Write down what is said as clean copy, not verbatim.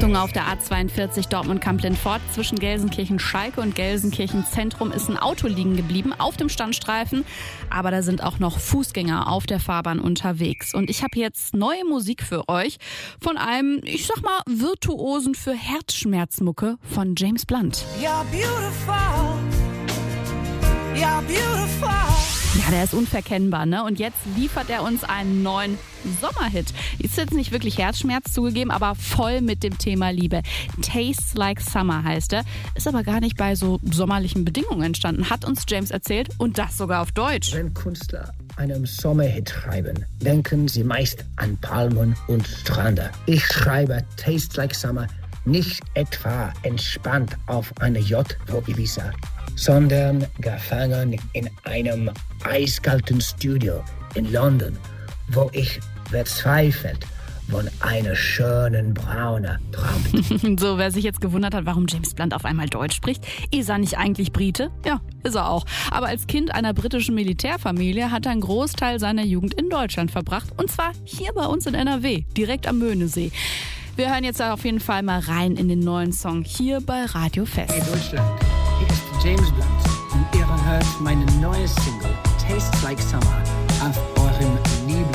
Achtung, auf der A42 Dortmund-Kamplin-Fort zwischen Gelsenkirchen-Schalke und Gelsenkirchen-Zentrum ist ein Auto liegen geblieben auf dem Standstreifen. Aber da sind auch noch Fußgänger auf der Fahrbahn unterwegs. Und ich habe jetzt neue Musik für euch von einem, ich sag mal, Virtuosen für Herzschmerzmucke von James Blunt. You're beautiful. You're beautiful. Ja, der ist unverkennbar, ne? Und jetzt liefert er uns einen neuen Sommerhit. Ist jetzt nicht wirklich Herzschmerz zugegeben, aber voll mit dem Thema Liebe. Tastes Like Summer heißt er. Ist aber gar nicht bei so sommerlichen Bedingungen entstanden, hat uns James erzählt. Und das sogar auf Deutsch. Wenn Künstler einen Sommerhit schreiben, denken sie meist an Palmen und Strände. Ich schreibe Tastes Like Summer nicht etwa entspannt auf einer Yacht vor Ibiza, sondern gefangen in einem eiskalten Studio in London, wo ich verzweifelt von einer schönen braunen träumt. So, wer sich jetzt gewundert hat, warum James Blunt auf einmal Deutsch spricht, ist er nicht eigentlich Brite? Ja, ist er auch. Aber als Kind einer britischen Militärfamilie hat er einen Großteil seiner Jugend in Deutschland verbracht. Und zwar hier bei uns in NRW, direkt am Möhnesee. Wir hören jetzt auf jeden Fall mal rein in den neuen Song hier bei Radio Fest. Hey Deutschland, hier ist James Blunt und ihr hört meine neue Single Tastes Like Summer auf eurem